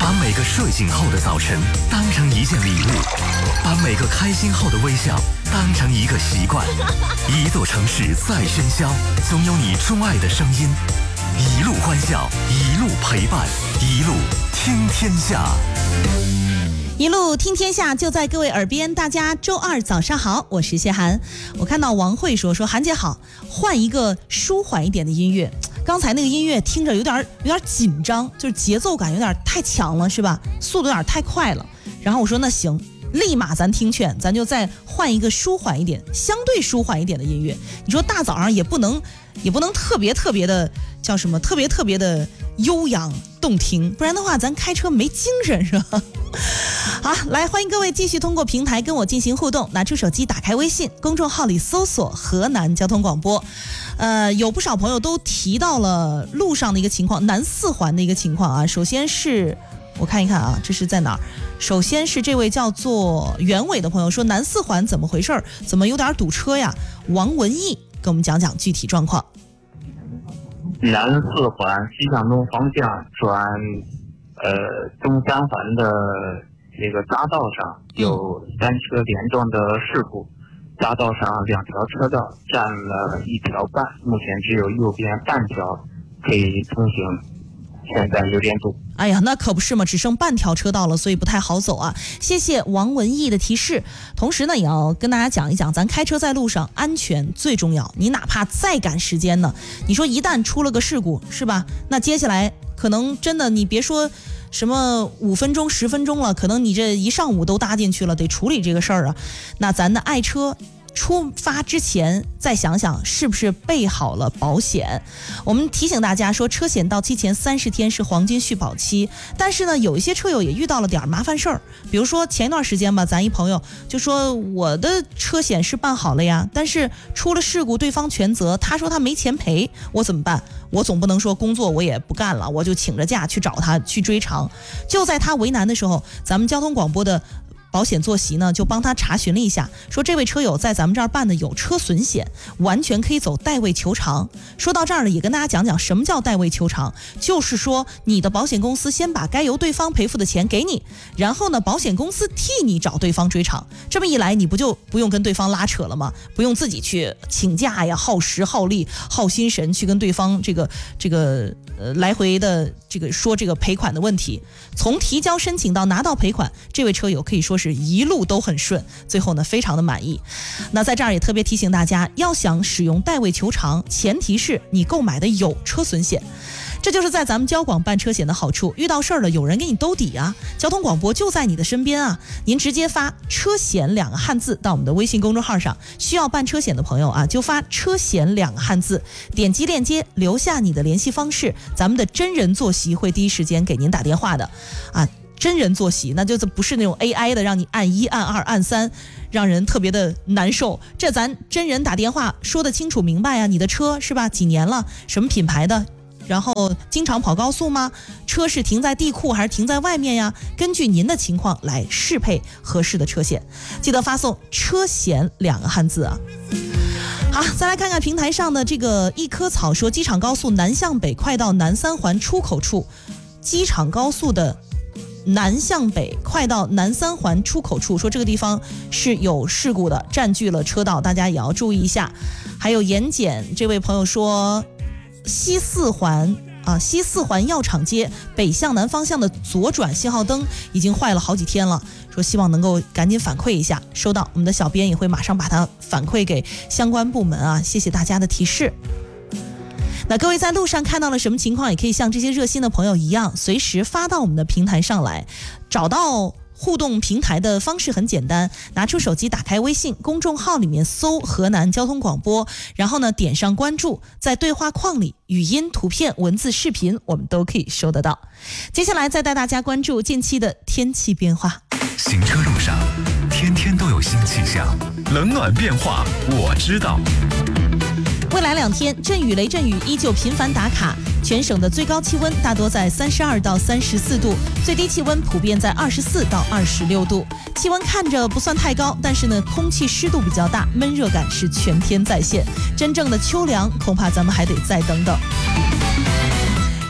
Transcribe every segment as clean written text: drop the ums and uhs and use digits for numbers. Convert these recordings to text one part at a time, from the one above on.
把每个睡醒后的早晨当成一件礼物，把每个开心后的微笑当成一个习惯。一座城市再喧嚣，总有你钟爱的声音。一路欢笑，一路陪伴，一路听天下。 一路听天下就在各位耳边，大家周二早上好，我是谢涵。我看到王慧说涵姐好，换一个舒缓一点的音乐。刚才那个音乐听着有点紧张，就是节奏感有点太强了，是吧？速度有点太快了。然后我说那行，立马咱听劝，咱就再换一个舒缓一点、相对舒缓一点的音乐。你说大早上也不能特别的叫什么，特别的悠扬动听，不然的话咱开车没精神，是吧？好，来欢迎各位继续通过平台跟我进行互动，拿出手机打开微信公众号里搜索河南交通广播。有不少朋友都提到了路上的一个情况，南四环的一个情况啊。首先是我看一看啊，这是在哪儿？首先是这位叫做袁伟的朋友说南四环怎么回事，怎么有点堵车呀？王文义给我们讲讲具体状况。 南四环西向东方向转东三环的这个匝道上有3车连撞的事故，匝道上2条车道占了1条半，目前只有右边半条可以通行，现在有点堵。 哎呀，那可不是嘛，只剩半条车道了，所以不太好走啊。谢谢王文义的提示。同时呢，也要跟大家讲一讲，咱开车在路上安全最重要。你哪怕再赶时间呢，你说一旦出了个事故，是吧？那接下来可能真的你别说什么5分钟10分钟了，可能你这一上午都搭进去了，得处理这个事儿啊。那咱的爱车出发之前再想想是不是备好了保险。我们提醒大家说，车险到期前30天是黄金续保期，但是呢有一些车友也遇到了点麻烦事儿。比如说前一段时间吧，咱一朋友就说我的车险是办好了呀，但是出了事故对方全责，他说他没钱赔，我怎么办？我总不能说工作我也不干了，我就请着假去找他去追偿。就在他为难的时候，咱们交通广播的保险坐席呢就帮他查询了一下，说这位车友在咱们这儿办的有车损险，完全可以走代位求偿。说到这儿呢，也跟大家讲讲什么叫代位求偿，就是说你的保险公司先把该由对方赔付的钱给你，然后呢保险公司替你找对方追偿。这么一来，你不就不用跟对方拉扯了吗？不用自己去请假呀，耗时耗力耗心神去跟对方这个来回的说这个赔款的问题。从提交申请到拿到赔款，这位车友可以说是一路都很顺，最后呢非常的满意。那在这儿也特别提醒大家，要想使用代位求偿，前提是你购买的有车损险。这就是在咱们交广办车险的好处，遇到事儿了有人给你兜底啊，交通广播就在你的身边啊。您直接发车险2个汉字到我们的微信公众号上，需要办车险的朋友啊就发车险2个汉字，点击链接留下你的联系方式，咱们的真人坐席会第一时间给您打电话的啊。真人坐席那就不是那种 AI 的让你按1按2按3，让人特别的难受。这咱真人打电话说得清楚明白啊，你的车是吧，几年了，什么品牌的，然后经常跑高速吗？车是停在地库还是停在外面呀？根据您的情况来适配合适的车险。记得发送车险2个汉字啊。好，再来看看平台上的这个一棵草说，机场高速南向北快到南3环出口处，机场高速的南向北快到南3环出口处，说这个地方是有事故的，占据了车道，大家也要注意一下。还有盐碱这位朋友说，西四环药厂街北向南方向的左转信号灯已经坏了好几天了，说希望能够赶紧反馈一下，收到我们的小编也会马上把它反馈给相关部门啊，谢谢大家的提示。那各位在路上看到了什么情况，也可以像这些热心的朋友一样随时发到我们的平台上来。找到互动平台的方式很简单，拿出手机打开微信公众号里面搜河南交通广播，然后呢点上关注，在对话框里语音、图片、文字、视频我们都可以收得到。接下来再带大家关注近期的天气变化。 行车路上天天都有新气象，冷暖变化我知道。 未来2天阵雨雷阵雨依旧频繁打卡，全省的最高气温大多在32到34度，最低气温普遍在24到26度。气温看着不算太高，但是呢空气湿度比较大，闷热感是全天再现，真正的秋凉恐怕咱们还得再等等。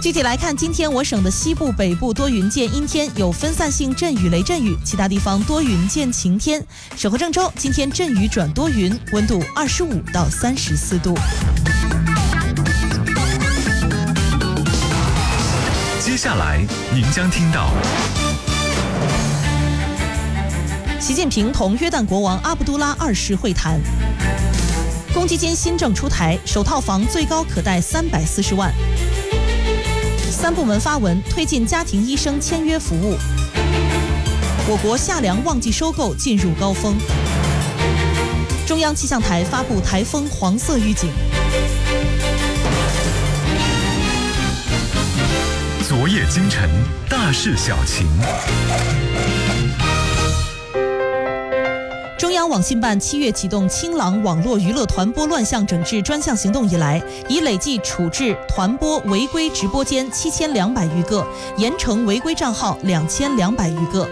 具体来看，今天我省的西部、北部多云见阴天，有分散性阵雨、雷阵雨，其他地方多云见晴天。守候郑州，今天阵雨转多云，温度25到34度。 接下来您将听到习近平同约旦国王阿卜杜拉2世会谈。公积金新政出台，首套房最高可贷340万。3部门发文推进家庭医生签约服务。我国夏粮旺季收购进入高峰。中央气象台发布台风黄色预警。 昨夜今晨大事小情。 中央网信办7月启动清朗网络娱乐团播乱象整治专项行动以来，已累计处置团播违规直播间7200余个，严惩违规账号2200余个。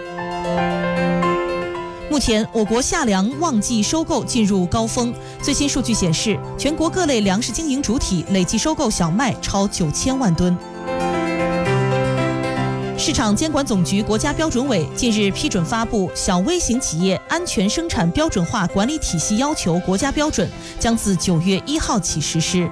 目前，我国夏粮旺季收购进入高峰。最新数据显示，全国各类粮食经营主体累计收购小麦超9000万吨。市场监管总局国家标准委近日批准发布《小微型企业安全生产标准化管理体系要求》国家标准，将自9月1号起实施。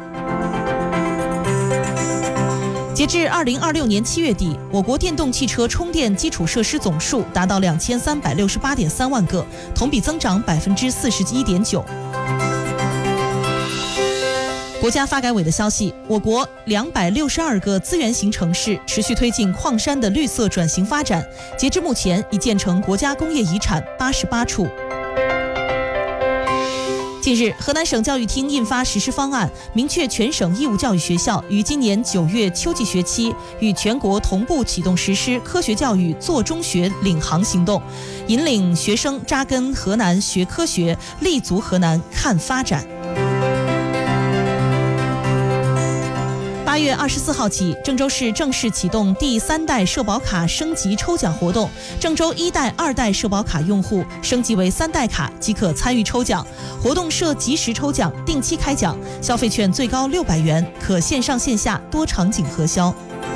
截至2026年7月底，我国电动汽车充电基础设施总数达到2368.3万个，同比增长41.9%。国家发改委的消息，我国262个资源型城市持续推进矿山的绿色转型发展，截至目前已建成国家工业遗产88处。近日，河南省教育厅印发实施方案，明确全省义务教育学校于今年9月秋季学期与全国同步启动实施科学教育做中学领航行动，引领学生扎根河南学科学，立足河南看发展。8月24号起，郑州市正式启动第3代社保卡升级抽奖活动。郑州1代、2代社保卡用户升级为3代卡即可参与抽奖。活动设即时抽奖、定期开奖，消费券最高600元，可线上线下多场景核销。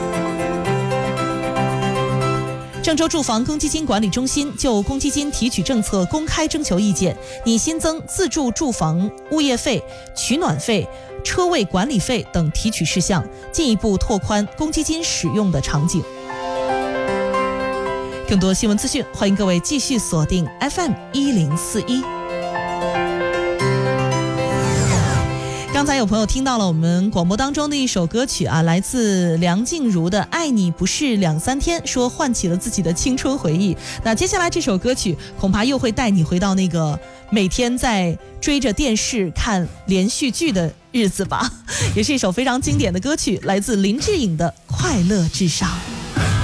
郑州住房公积金管理中心就公积金提取政策公开征求意见，拟新增自住住房物业费、取暖费、车位管理费等提取事项，进一步拓宽公积金使用的场景。更多新闻资讯，欢迎各位继续锁定 FM1041。刚才有朋友听到了我们广播当中的一首歌曲啊，来自梁静茹的《爱你不是2、3天》，说唤起了自己的青春回忆。那接下来这首歌曲恐怕又会带你回到那个每天在追着电视看连续剧的日子吧，也是一首非常经典的歌曲，来自林志颖的《快乐至上》。